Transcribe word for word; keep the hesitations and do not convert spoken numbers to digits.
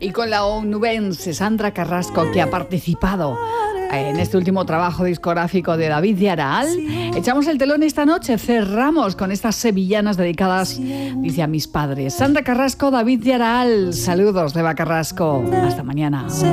y con la onubense Sandra Carrasco, que ha participado en este último trabajo discográfico de David de Aral. Echamos el telón esta noche, cerramos con estas sevillanas dedicadas, dice, a mis padres. Sandra Carrasco, David de Aral, saludos de Eva Carrasco, hasta mañana.